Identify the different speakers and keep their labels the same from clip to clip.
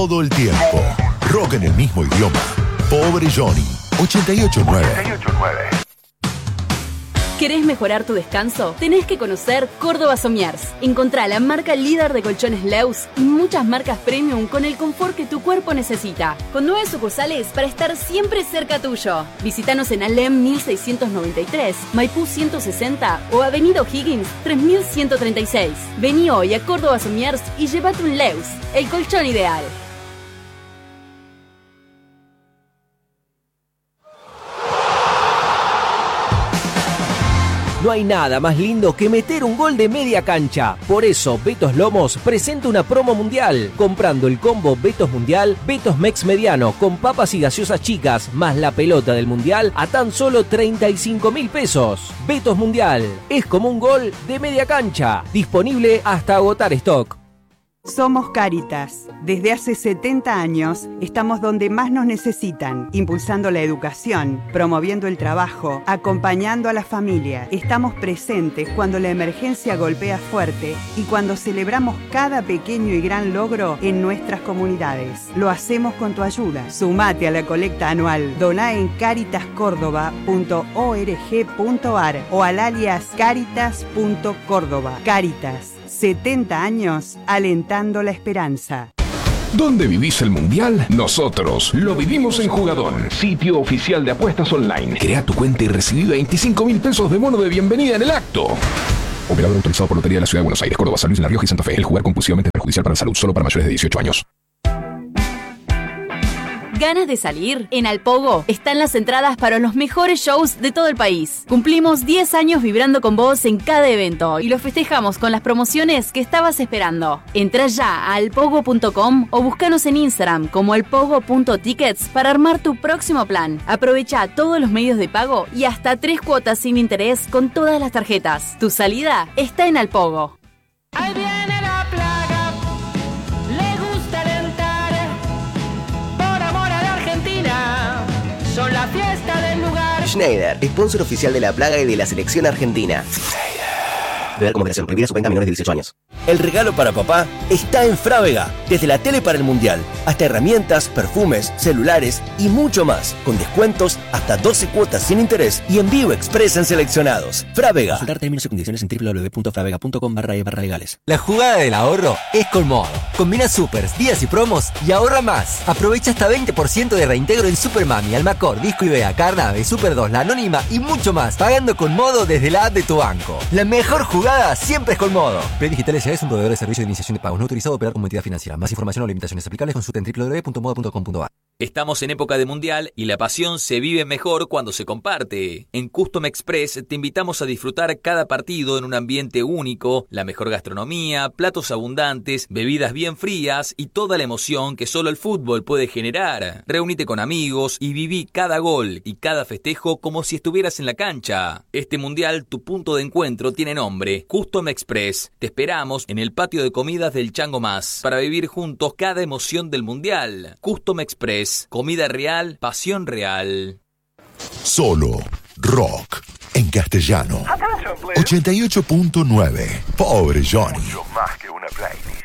Speaker 1: Todo el tiempo. Rock en el mismo idioma. Pobre Johnny. 88.9.
Speaker 2: ¿Querés mejorar tu descanso? Tenés que conocer Córdoba Somiers. Encontrá la marca líder de colchones Leus y muchas marcas premium con el confort que tu cuerpo necesita. Con 9 sucursales para estar siempre cerca tuyo. Visítanos en Alem 1693, Maipú 160 o Avenida O'Higgins 3136. Vení hoy a Córdoba Somiers y llévate un Leus, el colchón ideal.
Speaker 3: No hay nada más lindo que meter un gol de media cancha. Por eso, Betos Lomos presenta una promo mundial. Comprando el combo Betos Mundial, Betos Mex Mediano con papas y gaseosas chicas, más la pelota del mundial a tan solo 35.000 pesos. Betos Mundial, es como un gol de media cancha. Disponible hasta agotar stock.
Speaker 4: Somos Cáritas. Desde hace 70 años estamos donde más nos necesitan, impulsando la educación, promoviendo el trabajo, acompañando a la familia. Estamos presentes cuando la emergencia golpea fuerte y cuando celebramos cada pequeño y gran logro en nuestras comunidades. Lo hacemos con tu ayuda. Sumate a la colecta anual. Doná en caritascordoba.org.ar o al alias caritas.córdoba. Cáritas. 70 años alentando la esperanza.
Speaker 5: ¿Dónde vivís el Mundial? Nosotros lo vivimos en Jugadón, sitio oficial de apuestas online. Crea tu cuenta y recibí 25.000 pesos de bono de bienvenida en el acto. Operador autorizado por Lotería de la Ciudad de Buenos Aires, Córdoba, San Luis, La Rioja y Santa Fe. El jugar compulsivamente es perjudicial para la salud, solo para mayores de 18 años.
Speaker 2: ¿Ganas de salir? En Alpogo están las entradas para los mejores shows de todo el país. Cumplimos 10 años vibrando con vos en cada evento y lo festejamos con las promociones que estabas esperando. Entrá ya a alpogo.com o búscanos en Instagram como alpogo.tickets para armar tu próximo plan. Aprovecha todos los medios de pago y hasta 3 cuotas sin interés con todas las tarjetas. Tu salida está en Alpogo.
Speaker 6: Ahí viene la plaga, le gusta alentar, por amor a la Argentina, son la fiesta del lugar.
Speaker 7: Schneider, sponsor oficial de la plaga y de la selección argentina. Beber como moderación, prohibida su venta a menores de 18 años.
Speaker 3: El regalo para papá está en Frávega. Desde la tele para el mundial, hasta herramientas, perfumes, celulares y mucho más. Con descuentos hasta 12 cuotas sin interés y envío express en seleccionados. Frávega. Consultar términos y condiciones en www.fravega.com/legales.
Speaker 8: La jugada del ahorro es con Modo. Combina supers, días y promos y ahorra más. Aprovecha hasta 20% de reintegro en Supermami, Almacor, Disco Idea, Carnave, Super 2, La Anónima y mucho más. Pagando con Modo desde la app de tu banco. La mejor jugada siempre es con Modo. Play Digital S.A. es un proveedor de servicio de iniciación de pagos no autorizado a operar como entidad financiera. Más información o limitaciones aplicables consulta en www.modo.com.ar.
Speaker 9: Estamos en época de mundial y la pasión se vive mejor cuando se comparte. En Custom Express te invitamos a disfrutar cada partido en un ambiente único, la mejor gastronomía, platos abundantes, bebidas bien frías y toda la emoción que solo el fútbol puede generar. Reúnete con amigos y viví cada gol y cada festejo como si estuvieras en la cancha. Este mundial, tu punto de encuentro tiene nombre, Custom Express. Te esperamos en el patio de comidas del Chango Más para vivir juntos cada emoción del mundial. Custom Express. Comida real, pasión real.
Speaker 1: Solo rock en castellano. 88.9. Pobre Johnny.
Speaker 10: Más que una playlist.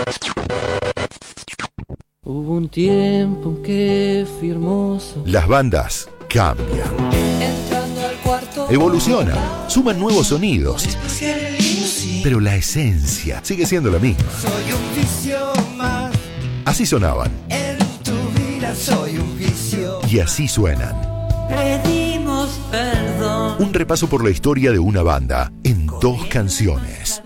Speaker 6: Hubo un tiempo en que fui hermoso.
Speaker 1: Las bandas cambian,
Speaker 6: Entrando al cuarto,
Speaker 1: evolucionan, suman nuevos sonidos, pero la esencia sigue siendo la misma.
Speaker 6: soy un vicio más.
Speaker 1: Así sonaban
Speaker 6: En tu vida soy un vicio.
Speaker 1: y así suenan.
Speaker 6: Pedimos perdón.
Speaker 1: Un repaso por la historia de una banda en 2 canciones.